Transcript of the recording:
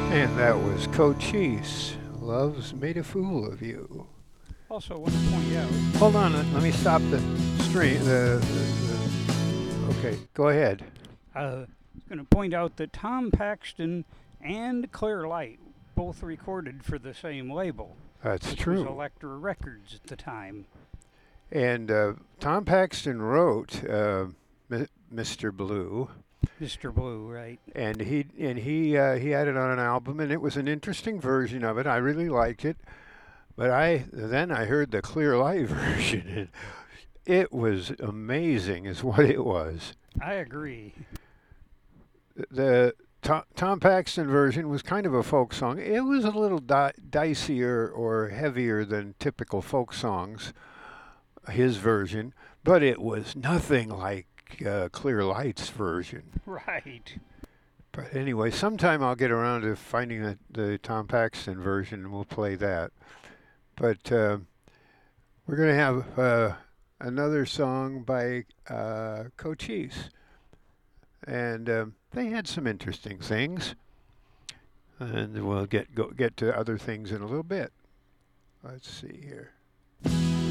And that was Cochise. Love's made a fool of you. Also, want to point out. Hold on, let me stop the stream. Okay, go ahead. I was going to point out that Tom Paxton and Clear Light both recorded for the same label, That's which true. was Elektra Records at the time. And Tom Paxton wrote Mr. Blue, Mr. Blue, right? and he had it on an album, and it was an interesting version of it. I really liked it, but then I heard the Clear Light version, and it was amazing, is what it was. I agree. The Tom Paxton version was kind of a folk song. It was a little dicier or heavier than typical folk songs, his version, but it was nothing like Clear Light's version. Right. But anyway, sometime I'll get around to finding the Tom Paxton version and we'll play that. But we're going to have another song by Cochise. And they had some interesting things. And we'll get to other things in a little bit. Let's see here.